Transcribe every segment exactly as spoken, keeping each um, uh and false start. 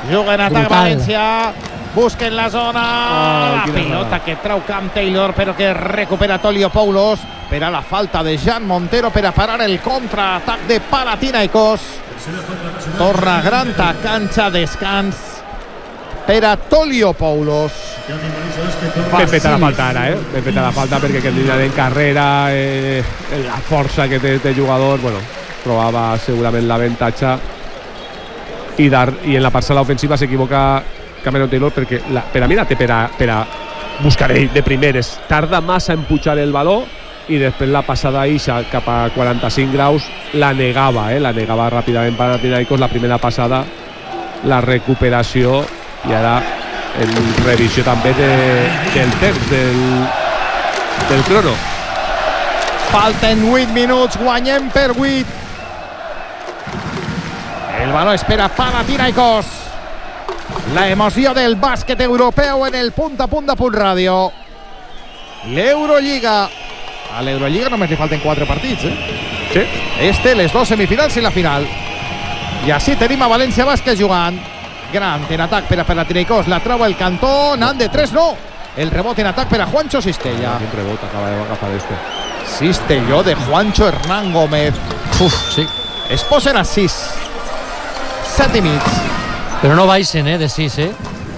Juga en atac València. Busquen la zona. Oh, la pilota que trau Cam Taylor, però que recupera Toliopoulos. Per a la falta de Jan Montero per a parar el contraatac de Panathinaikos. Torna gran canxa, descans per a Toliopoulos. Ben feta la falta ara, eh? Ben feta la falta perquè aquest línia en carrera, eh, la força que té este jugador, bueno, trobava segurament l'avantatge i, dar, i en la parcel·la ofensiva s'equivoca Cameron Taylor perquè la, per a mi la té per a, per a buscar ell de primeres, tarda massa en pujar el baló i després la passada ixa cap a quaranta-cinc graus la negava, eh? la negava ràpidament Panathinaikos, la primera passada, la recuperació i ara en revisió també de, del temps del, del crono. Falten vuit minuts, guanyem per vuit. El baló espera Panathinaikos. La emoció del bàsquet europeu en el punt a punt de Punt Ràdio. L'Eurolliga. A l'Eurolliga només li falten quatre partits, eh? Sí. Este, les dos semifinals i la final. I així tenim a València Bàsquet jugant. Grant en atac per a Panathinaikos. La troba el cantó. Nan de tres, no. El rebot en atac per a Juancho Cistella. Quin rebot acaba d'agafar este. Cistelló de Juancho Hernán Gómez. Uf, sí. Es posen a sis. Set i mig. Però no baixen, eh, de sis, eh?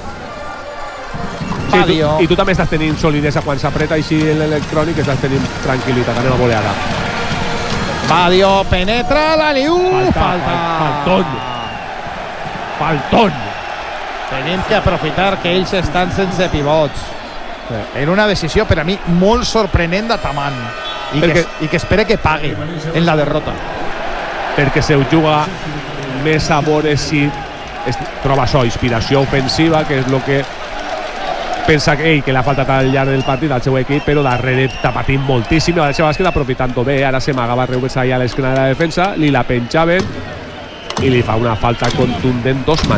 Sí, tu, i tu també estàs tenint solidesa quan s'apreta així l'electrònic, estàs tenint tranquil·litat. Anem a voleada. Badio penetra l'Aliu. Falta, Falta. Faltón. Faltón. Tenim que aprofitar que ells estan sense pivots. Sí. En una decisió per a mi molt sorprenent de Taman. I, perquè, que, i que espere que pagui en la derrota. Perquè se ho juga més a veure si es troba això, inspiració ofensiva, que és el que pensa que, ell, que l'ha faltat al llarg del partit al seu equip, però darrere està patint moltíssim. El seu bàsquet aprofitant-ho bé, ara se m'agava Reubens allà a l'esquena de la defensa, li la penjaven i li fa una falta contundent d'Osman.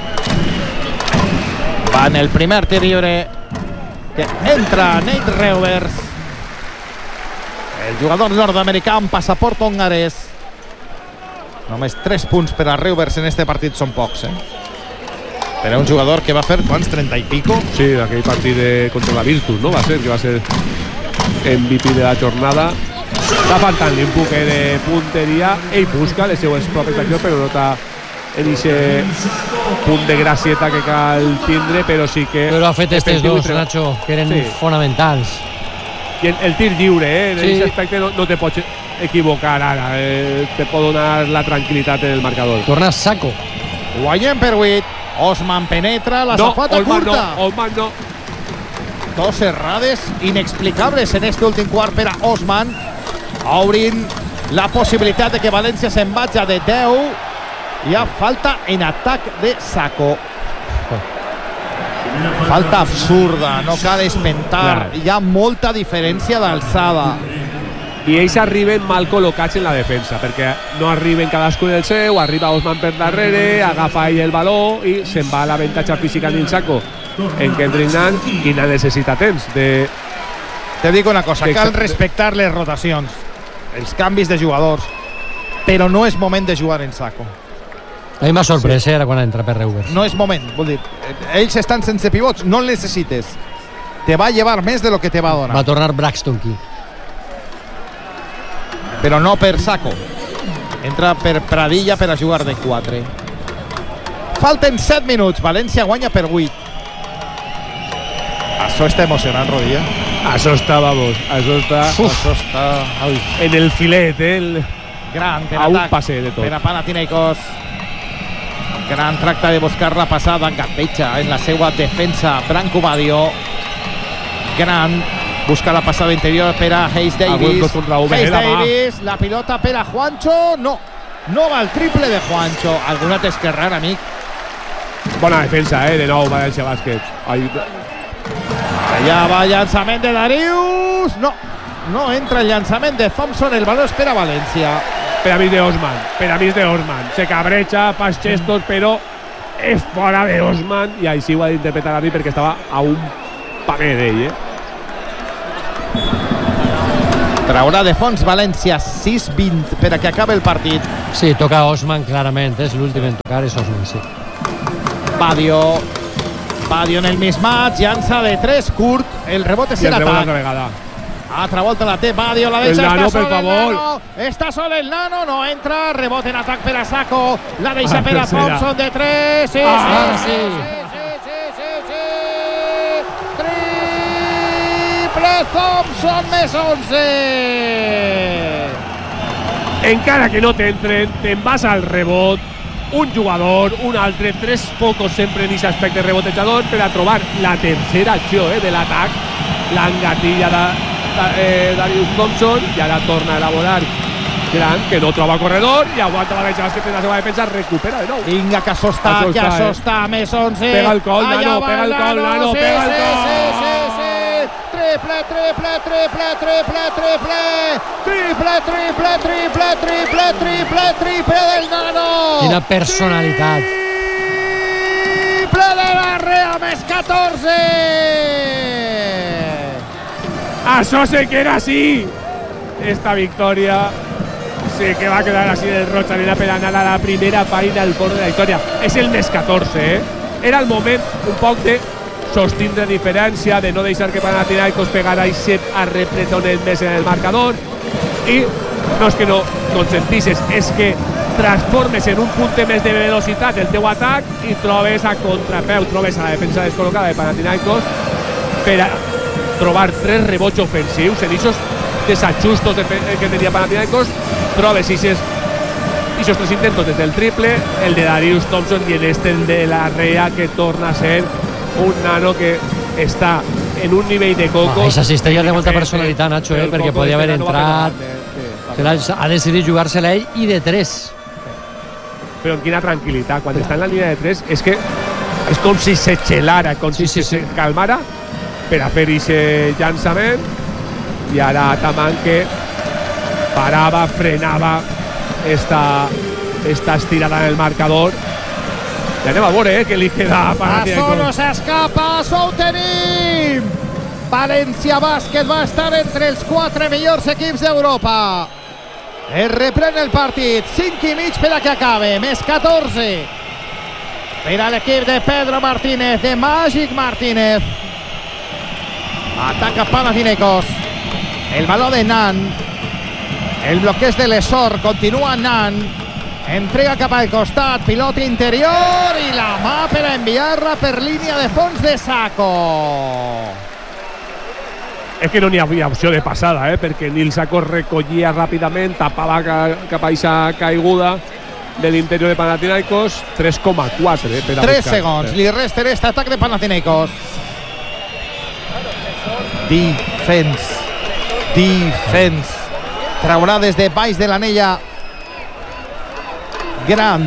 Va en el primer tir lliure que entra Nate Reuvers, el jugador nord-americà amb passaport hongarès. Només tres punts per a Reuvers en este partit són pocs, eh? Per a un jugador que va fer quants, trenta i pico? Sí, aquell partit de, contra la Virtus, no? Va ser, que va ser M V P de la jornada. Està faltant-li un poquet de punteria. Ell busca les seues pròpies accions, però no està en aquest punt de gracieta que cal tindre, però sí que... Però ha fet estes dos, Nacho, que eren sí. fonamentals. I el, el tir lliure, eh? En sí. aquest aspecte no, no te pots equivocar ara. Eh? Te pot donar la tranquil·litat en el marcador. Torna Saco. Guanyem per vuit. Osman penetra, la no, safata Olman curta. No, Olman no. Dos errades inexplicables en este últim quart per a Osman, obrint la possibilitat de que València se'n vagi de deu. Hi ha falta en atac de Saco. Falta absurda, no cal espentar. Hi ha molta diferència d'alçada. I ells arriben mal col·locats en la defensa, perquè no arriben cadascun el seu, arriba Osman per darrere, agafa ell el baló i se'n va a l'avantatge física en Saco. En Kendrick Nunn, qui no necessita temps de... Te dic una cosa, cal respectar les rotacions, els canvis de jugadors, però no és moment de jugar en Saco. A mi m'ha sorprès, sí. Ara quan entra per Reuvers. No és moment, vol dir, ells estan sense pivots, no el necessites. Te va llevar més de lo que te va donar. Va tornar Braxton aquí. Però no per Saco. Entra per Pradilla per a jugar de quatre. Falten set minuts, València guanya per vuit. Això està emocionant, Rodilla. Això està, vamos, això està... Uf, això està... Ai, en el filet, eh? El... Gran, a un passe de tot. Per a Panathinaikos. Gran tracta de buscar la passada, engateja en la seva defensa Branco Badio. Gran busca la passada interior per a Hayes Davis. Hayes Davis, la pilota per a Juancho. No, no va el triple de Juancho. Alguna t'esquerrar, amic. Bona defensa, eh? De nou, València Bàsquet. Ai... Allà va llançament de Darius. No, no entra el llançament de Thompson. El baló espera València. Per a mi de Osman, per a mi de Osman. Se cabreja, fa gestos, però és fora de Osman. I així ho ha d'interpretar a mi perquè estava a un paquet d'ell, eh? Traurà de fons València sis vint per a que acabe el partit. Sí, toca Osman clarament, és l'últim en tocar, és Osman, sí. Badio. Badio en el mismatch, llança de tres, curt, el rebote serà atac. Altra volta la té Badio, la deixa, està sol el Nano, està sol el Nano, no entra, rebote en atac per a Sacco, la deixa ah, per a Thompson de tres, sí, ah, sí, sí, sí, sí, sí, sí, triple Thompson més onze. Encara que no t'entren, te'n vas al rebot, un jugador, un altre, tres focos sempre en aquest aspecte rebotejador per a trobar la tercera acció eh, de l'atac, l'engatilla de, de eh, Darius Thompson, i ara torna a elaborar Grant, que no troba corredor i aguanta la deixa bàsquet en la seva defensa, recupera de nou. Vinga, que això està, que això està, més onze. Pega el col, Nano, pega el col, Nano, pega el col. Sí, sí, sí, triple, triple, triple, triple, triple, triple, triple, triple, triple, triple, triple del Nano. Quina personalitat. Triple de la Rea, més catorze. Això se queda así. Esta victòria sí que va quedar así del Rocha per anar a la primera pàgina del foro de la història. És el més catorze, eh? Era el moment un poc de sostindre diferència, de no deixar que Panathinaikos pegara i set a repretonet més en el marcador, i no és que no, no et sentisses, és que transformes en un punt més de velocitat el teu atac i trobes a contrapeu, trobes a la defensa descol·locada de Panathinaikos per a trobar tres rebots ofensius en aquests desajustos de que tenia Panathinaikos, trobes aquests tres intentos des del triple, el de Darius Thompson i en este el de la Rea, que torna a ser un Nano que està en un nivell de coco. Esa cistella de molta personalitat, Nacho, eh, perquè podia haver entrat, ha decidit jugar-se-la ell i de tres. Però amb quina tranquil·litat, quan està en la línia de tres és que és com si se xelara, com si se calmara per a fer aquest llançament, i ara Ataman que parava, frenava esta, esta estirada en el marcador. Ja anem a veure eh, que li queda a Panathinaikos. Això no s'escapa, això ho tenim! València Bàsquet va estar entre els quatre millors equips d'Europa. Es reprèn el partit, cinc i mig per a que acabe, més catorze per a l'equip de Pedro Martínez, de Magic Martínez. Ataca Panathinaikos, el baló de Nan, el bloqueig de l'Esor, continua Nan, entrega cap al costat, pilot interior i la mà per a enviar-la per línia de fons de Sacco. És que no n'hi havia opció de passada, eh? perquè Nil Sacco recollia ràpidament, tapava cap a aquesta caiguda de l'interior de Panathinaikos. Tres coma quatre eh, per a tres segons, li resten aquest atac de Panathinaikos. Defense, defense, traurà des de baix de l'anella Grant.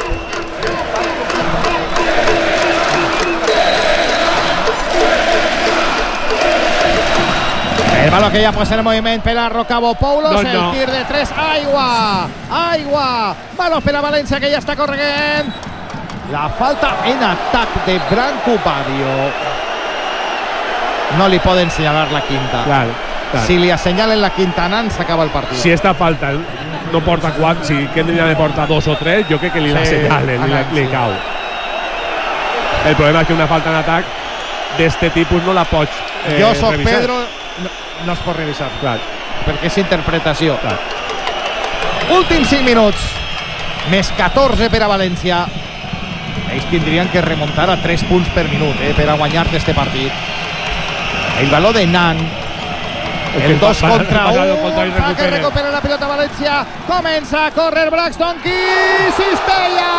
El baló que ja posa en moviment per a Rocabopoulos, no, no. El tir de tres, aigua, aigua, baló per a València que ja està corregent. La falta en atac de Branco Badio. No li poden assenyalar la quinta. Claro, claro. Si li assenyalen la quinta, Nan s'acaba el partit. Si esta falta no porta quatre, si Kendrick ne porta dos o tres, jo crec que li sí, l'assenyalen, li, li sí. cau. El problema és que una falta en atac d'este tipus no la pots eh, jo soc revisar. Pedro, no, no es pot revisar. Clar. Perquè és interpretació. Clar. Últims cinc minuts. Més catorze per a València. Ells tindrien que remuntar a tres punts per minut eh, per a guanyar-te este partit. El baló de Nan. El dos contra un. Fa que recupera la pilota València. Comença a córrer Braxton Key. Cistella!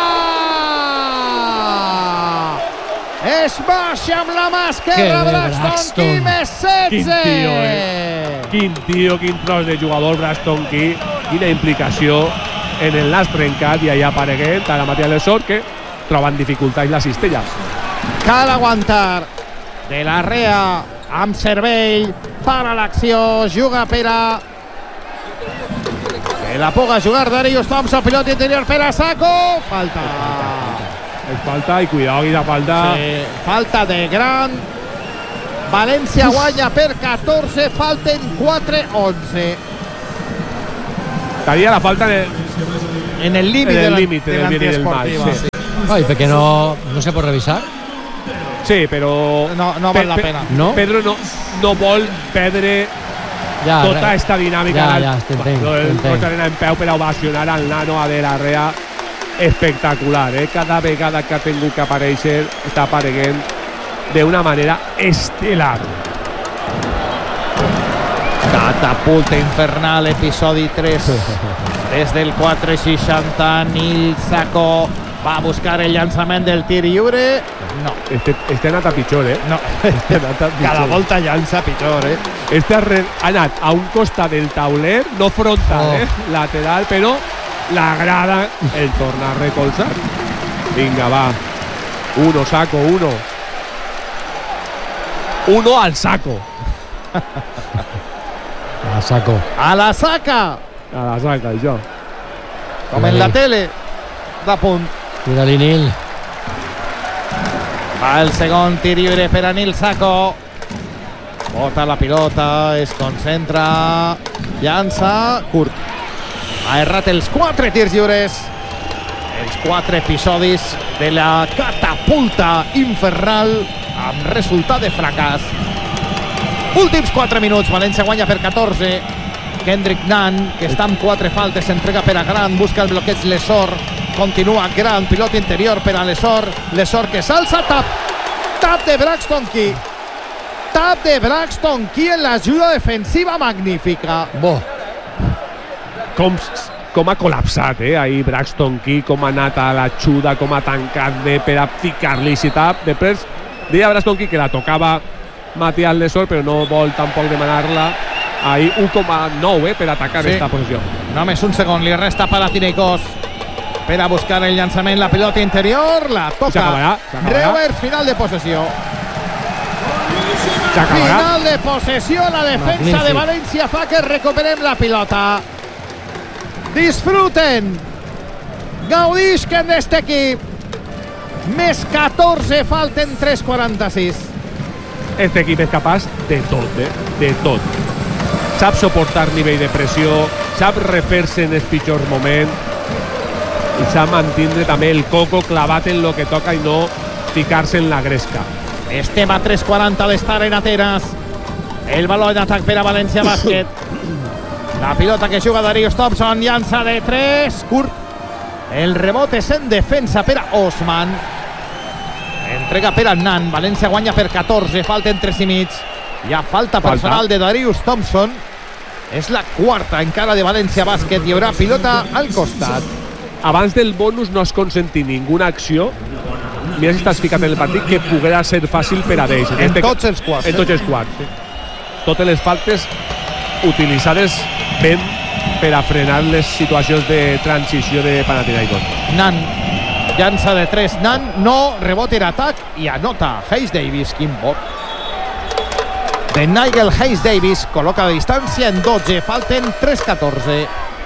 Es baixa amb la mà esquerra Braxton Key, més setze. Quin tio, eh? Quin tio, quin tros de jugador Braxton Key. Quina implicació en el nas trencat i allà apareguent a la Matías Lesor, que troben dificultats la cistella. Cal aguantar de la Rea amb cervell, para l'acció, juga per a que la puga jugar Darius Thompson, pilot interior per a Sacco, falta es falta, i cuidado i la falta sí, falta de Grant. València Uf. guanya per catorze, falten quatre onze. estaria la falta de, en el límit de la límit del bien i del mal, sí. Ay, porque no, no se puede revisar. Sí, però... No, no val la Pe- pena. No? Pedro no, no vol perdre Ya, tota re- esta dinàmica. Ja, del- ja, t'entenc, Lo del t'entenc. Roig en peu per a ovacionar al nano a de la rea. Espectacular, eh? Cada vegada que ha tingut que aparèixer està apareguent d'una manera estel·lar. Catapulta infernal, episodi tres. Des del quatre seixanta, Nil Sacco va a buscar el llançament del tir lliure. No, Este, este ha anat a pitjor, eh? no. Este ha anat a pitjor. Cada volta llança pitjor, eh? Este ha, re- ha anat a un costat del tauler, no frontal, Oh. eh? Lateral, però la grada el torna a recolzar. Vinga, va. Uno, Sacco, uno. Uno al saco. La saco. A la saca, A la saca, això. com en la tele. De punt. Tira-li, Nil. Va el segon tir lliure per a Nil Sacco. Bota la pilota, es concentra, llança, curt. Ha errat els quatre tirs lliures. Els quatre episodis de la catapulta infernal amb resultat de fracàs. Últims quatre minuts, València guanya per catorze. Kendrick Nunn, que està amb quatre faltes, s'entrega per a Grant, busca el bloqueig Lesor, continua Grant, pilot interior per a Lesor, Lesor que s'alça, tap, tap de Braxton Key, tap de Braxton Key en l'ajuda defensiva magnífica. Bo. Com, com ha col·lapsat, eh? Ahir Braxton Key, com ha anat a l'ajuda, com ha tancat bé per a ficar-li si tap. Després deia Braxton Key que la tocava Matías Lesor, però no vol tampoc demanar-la. Ahí u coma nou, eh, per atacar Sí. esta posició. Només un segon, li resta Panathinaikos per a buscar el llançament, la pilota interior, la toca. S'acabarà, s'acabarà. Reuers, final de possessió. S'acabarà. Final de possessió, la defensa Magnífic. de València fa que recuperem la pilota. Disfruten, gaudisquen d'este equip. Més catorze, falten tres quaranta-sis. Este equip és capaç de tot, eh? De tot. Sap suportar nivell de pressió, sap refer-se en els pitjors moments i sap mantindre també el coco clavat en lo que toca i no ficar-se en la gresca. Estem a tres quaranta d'estar en Atenes. El baló d'atac per a València Bàsquet. La pilota que juga Darius Thompson, llança de tres, curt. El rebot és en defensa per a Osman. Entrega per a Nunn. València guanya per catorze, falten tres i mig. Hi ha falta personal de Darius Thompson. És la quarta encara de València Bàsquet. Hi haurà pilota al costat. Abans del bonus no es consentí ninguna acció. Mira si estàs ficat en el partit que poguera ser fàcil per a ells. En tots els quarts. En tots els quarts. Sí. Totes les faltes utilitzades ben per a frenar les situacions de transició de Panathinaikos. Nunn llança de tres, Nunn no, rebot en atac i anota Hayes Davis. Quin bot de Nigel Hayes Davis, col·loca la distància en dotze, falten tres catorze.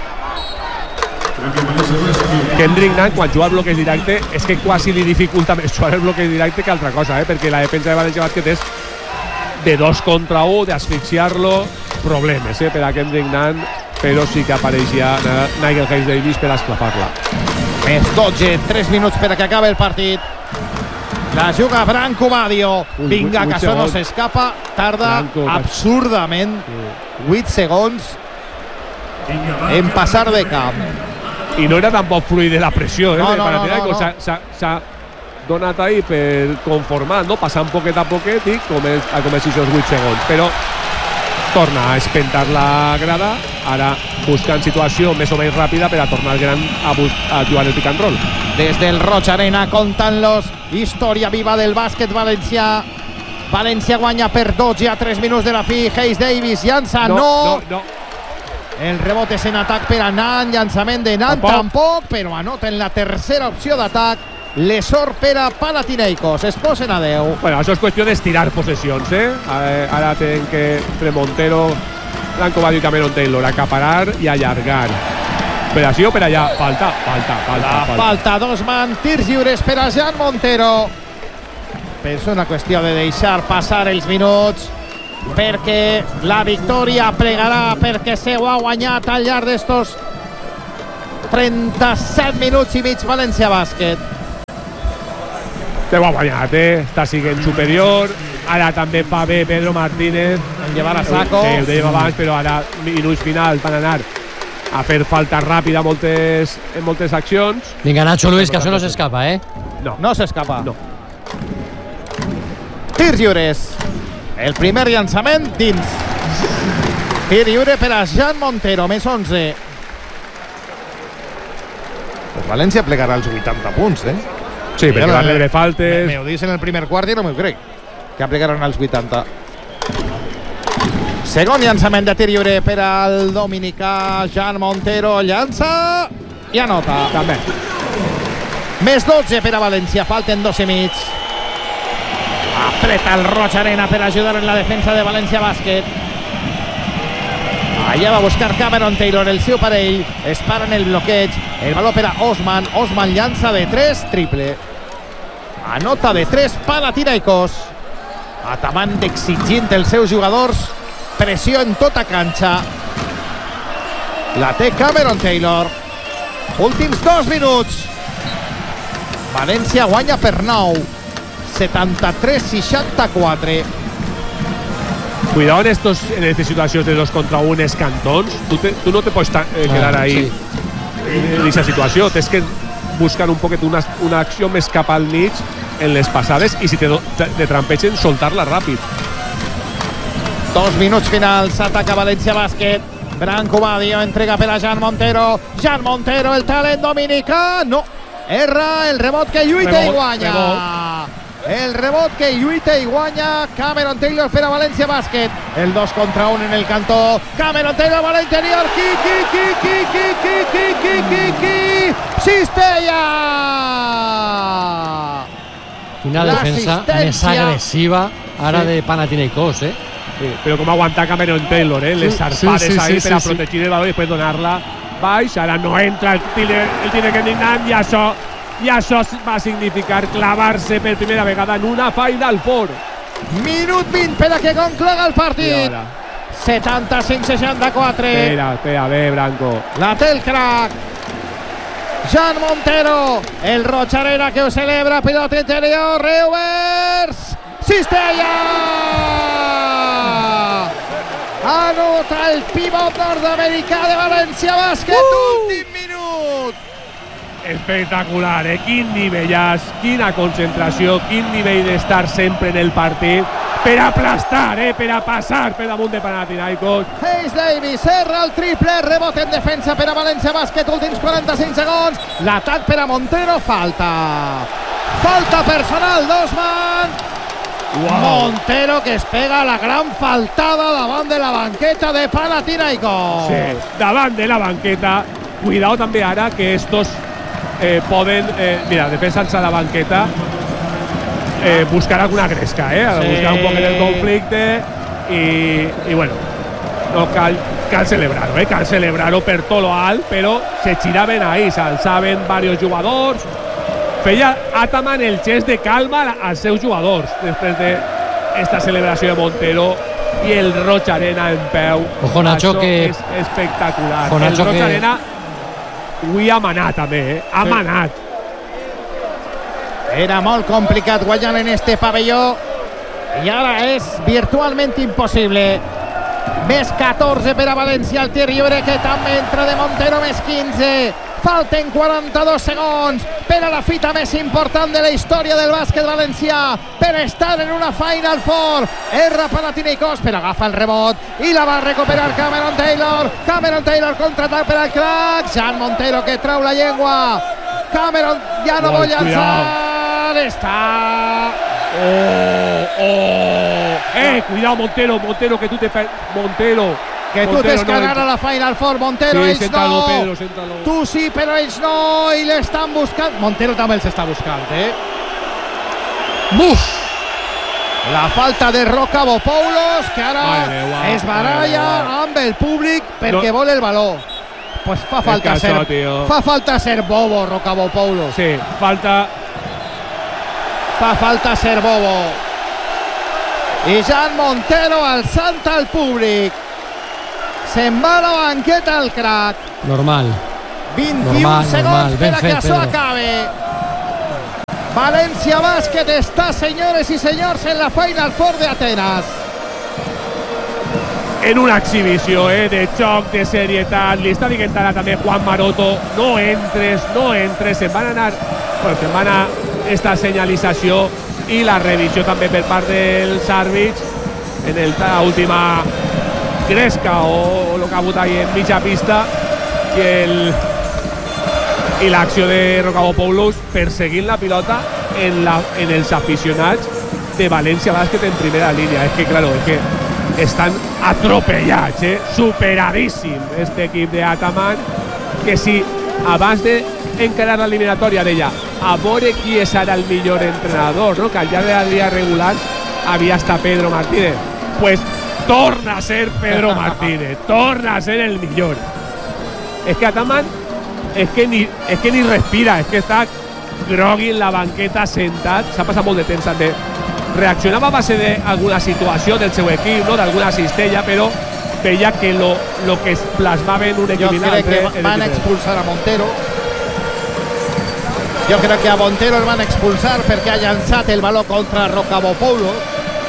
Kendrick Nunn, quan juga al bloqueig directe, és que quasi li dificulta més jugar al bloqueig directe que altra cosa, eh? Perquè la defensa de València Bàsquet és de dos contra un, d'asfixiar-lo, problemes eh? per a Kendrick Nunn, però sí que apareixia Nigel Hayes Davis per a esclafar-la. Més dotze, tres minuts per a que acabi el partit. La juga Branco Badio. Ui, Vinga, vuit que això no segons. s'escapa. Tarda Branco, absurdament vuit segons en passar de camp. I no era tampoc fluid de la pressió, eh? No, de no, no, Panathinaikos. no, no. S'ha- s'ha- S'ha donat ahí per conformar, no? Passant poquet a poquet i començ, a començar aquests vuit segons. Però torna a espentar la grada, ara buscant situació més o menys ràpida per a tornar gran a, bus a jugar el pick and roll. Des del Roig Arena contant-los història viva del bàsquet valencià. València guanya per dotze a tres minuts de la fi. Hayes Davis llança, no, no, no. El rebot és en atac per a Nunn, llançament de Nunn Tampoc. tampoc, però anoten la tercera opció d'atac. Lesor per a Panathinaikos, es posen a deu. Bueno, això és qüestió d'estirar possessions, eh? Ara, ara tenen que, entre Montero, Branco Badio i Cameron Taylor, acaparar i allargar. Per així o per allà? Falta, falta, falta. La falta. falta, dos man, tirs lliures per a Jan Montero. Però és una qüestió de deixar passar els minuts, perquè la victòria plegarà, perquè se ho ha guanyat al llarg d'estos trenta-set minuts i mig València Bàsquet. Te ho ha guanyat, eh? Està siguent superior. Ara també fa bé Pedro Martínez en llevar a saco. Sí, ho dèiem abans, però ara minuts finals van anar a fer falta ràpida moltes, en moltes accions. Vinga, Nacho Luis, que això no s'escapa, eh? No, no s'escapa. No. Tirs lliures. El primer llançament dins. Tir lliure per a Jan Montero, més onze. Pues València plegarà els vuitanta punts, eh? Sí, perquè van rebre faltes. Me, me ho dius en el primer quart i no m'ho crec. Que aplicaran els vuitanta. Segon llançament de tir lliure per al dominicà Jan Montero. Llança i anota. També. Més dotze per a València. Falten dos i mig. Apreta el Roig Arena per ajudar en la defensa de València Bàsquet. Allà va buscar Cameron Taylor, el seu parell. Es para en el bloqueig. El baló per a Osman. Osman llança de tres, triple. Anota de tres Panathinaikos. Atamant exigint els seus jugadors. Pressió en tota canxa. La té Cameron Taylor. Últims dos minuts. València guanya per nou. setanta-tres seixanta-quatre. Cuidado en, estos, en estas situacions de dos contra un cantons. Tu, te, tu no te pots eh, quedar ahí sí. en aquesta situació. Tens que buscar un poquet una, una acció més cap al mig en les passades i si te, te trampegen, soltar-la ràpid. Dos minuts finals. Ataca València Bàsquet. Branco Badio entrega per a Jan Montero. Jan Montero, el talent dominicà. No. Erra el rebot que lluita rebot, i guanya. Rebot. El rebot que lluita i guanya Cameron Taylor per a València Bàsquet. El dos contra un en el cantó. Cameron Taylor va a l'interior. Qui, qui, qui, qui, qui, qui, qui, qui, qui, qui. Cistella! Quina defensa més agressiva ara sí. de Panathinaikos, eh? Sí, però com aguantar Cameron Taylor, eh? Les zarpades sí, sí, sí, ahí sí, per a sí, protegir sí. el valor i després donar-la baix. Ara no entra el tire, el tire que indignant i això i això va significar clavar-se per primera vegada en una Final Four. Minut vint per a que concloga el partit. setanta-cinc seixanta-quatre. Espera, espera, bé, Branco. La té el crack. Jan Montero. El Roig Arena que ho celebra. Pilota interior. Reuvers. Cistella! Anota el pivot nord-americà de València Bàsquet. Uh! Últim minut. Espectacular, eh? Quin nivellàs, quina concentració, quin nivell d'estar sempre en el partit per aplastar, eh? Per a passar per damunt de Panathinaikos. Hayes Davis erra el triple, rebot en defensa per a València Bàsquet, últims quaranta-cinc segons. L'atac per a Montero, falta. Falta personal d'Osman. Wow. Montero que es pega la gran faltada davant de la banqueta de Panathinaikos. Sí, davant de la banqueta. Cuidado també ara que estos Eh, poden, eh, mira, defensant-se a la banqueta eh, buscar alguna gresca, eh? Sí. Buscar un poc el conflicte i, i bueno, no cal, cal celebrar-ho, eh? Cal celebrar-ho per tot lo alt, però se giraven ahí, s'alçaven diversos jugadors, feia Ataman el gest de calma als seus jugadors després d'esta celebració de Montero i el Roig Arena en peu. Ojo, Nacho, això que és espectacular. Ojo, Nacho, el Roig que... Arena avui ha manat també, eh? Ha sí. manat. Era molt complicat guanyar en este pavelló i ara és virtualment impossible. Més catorze per a València, el tir lliure que també entra de Montero, més quinze. Falten quaranta-dos segons per a la fita més important de la història del bàsquet valencià, per estar en una Final Four. Erra Panathinaikos, però agafa el rebot i la va recuperar Cameron Taylor. Cameron Taylor contraatac per al crack. Jan Montero que trau la llengua. Cameron ja no vol llançar. Està... Oh, oh. Eh, cuidado Montero, Montero que tu te... Montero... Que tu tens que anar a la Final Four, Montero, sí, ells séntalo, no. Pedro, séntalo. Tu sí, però ells no, i l'estan buscant. Montero també els està buscant, eh? Buf! La falta de Rocabopoulos, que ara meva, es baralla amb el públic perquè no. vol el baló. Pues fa falta ser, això, fa falta ser bobo, Rocabopoulos. Sí, falta... Fa falta ser bobo. I Jan Montero alçant al públic. Se'n va a la banqueta el crack. Normal. vint-i-un segons per a que això acabe. València Bàsquet està, senyores i senyors, en la Final Four de Atenes. En una exhibició eh, de xoc, de serietat, li està dient ara també Juan Maroto, no entres, no entres, se'n van anar, bueno, se'n van anar esta senyalització i la revisió també per part dels àrbits en el, la última gresca o, o lo que ha hagut ahí en mitja pista i el i l'acció de Rocabopoulos perseguint la pilota en, la, en els aficionats de València Bàsquet en primera línia. És que, claro, és que estan atropellats, eh? Superadíssim este equip de Ataman, que si abans d'encarar l'eliminatòria deia a veure qui és ara el millor entrenador, no? Que al llarg de la liga regular havia estat Pedro Martínez, pues torna a ser Pedro Martínez, torna a ser el millor. És que Ataman és que ni, és que ni respira, és que està grogui en la banqueta sentat, s'ha passat molt de temps també. Reaccionava a base d'alguna situació del seu equip, no? D'alguna cistella, però veia que lo, lo que es plasmava en un equip. Jo crec que van expulsar a Montero. Jo crec que a Montero el van expulsar perquè ha llançat el baló contra Rocabopoulos.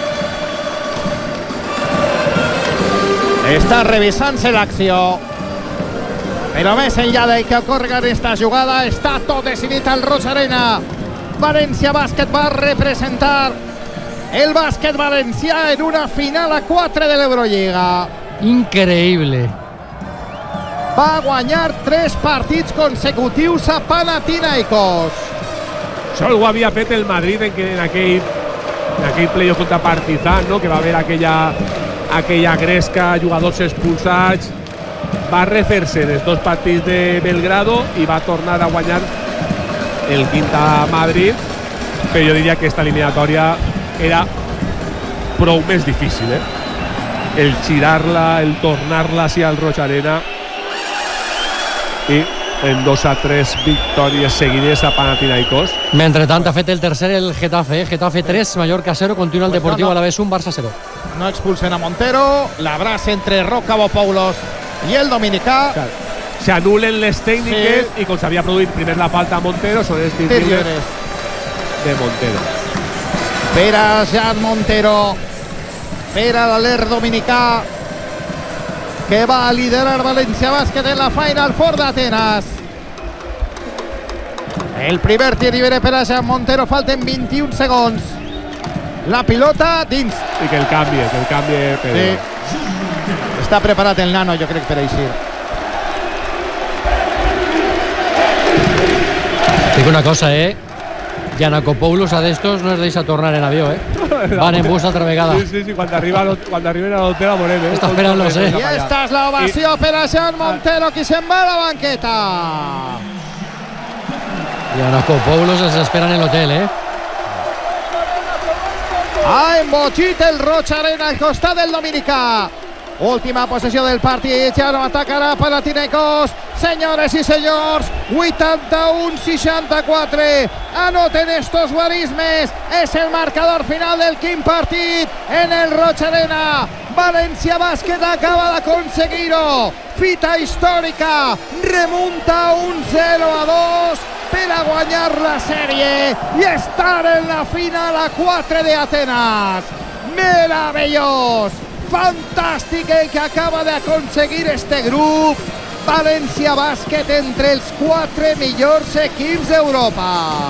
Està revisant-se l'acció. Però més enllà del que ocorre en esta jugada, està tot decidit al Roig Arena. València Bàsquet va representar el bàsquet valencià en una final a quatre de l'Eurolliga. Increïble. Va guanyar tres partits consecutius a Panathinaikos. Això ho havia fet el Madrid en, en aquell, en aquell playoff contra Partizan, no? Que va haver aquella, aquella gresca, jugadors expulsats. Va refer-se dels dos partits de Belgrado i va tornar a guanyar el quinta Madrid, però jo diria que aquesta eliminatòria era prou més difícil, eh? El girar-la, el tornar-la hacia el Roig Arena i en dos a tres victòries seguides a Panathinaikos. Mentre tant ha fet el tercer el Getafe, eh? Getafe tres, Mallorca cero, continua el Pues Deportivo no, no. Alavés un, Barça cero. No expulsen a Montero, l'abraç entre Rocabopoulos i el dominicà. Claro. Se anulen les tècniques sí. I com s'havia produït primer la falta a Montero, són els tirs lliures de Montero. Per a Jean Montero, per a l'aler dominicà, que va a liderar València Bàsquet en la Final Four d'Atenes. El primer tir lliure per a Jean Montero, falten vint-i-un segons. La pilota dins. I que el canvi, que el canvi... Sí. Està preparat el nano, jo crec, per eixir. Dic una cosa, eh? Giannakopoulos a d'estos no es deixa tornar en avió, eh? Van en bus altra vegada. Sí, sí, sí, quan arriben a l'hotel a Moreno. Està esperant-los, eh? I esta és l'ovació per a Jean Montero, qui se'n va a la banqueta. Giannakopoulos els espera en l'hotel, eh? Ha embogit el Roig Arena al costat del dominicà. Última possessió del partit, ja no atacarà Panathinaikos. Senyores i senyors, vuitanta-u seixanta-quatre. Anoten estos guarismes. És el marcador final del quint partit en el Roig Arena. València Bàsquet acaba d'aconseguir-ho. Fita històrica. Remunta un zero a dos per a guanyar la sèrie i estar en la final a quatre de Atenes. Meravellós. Fantàstic el que acaba d'aconseguir este grup. València Bàsquet entre els quatre millors equips d'Europa.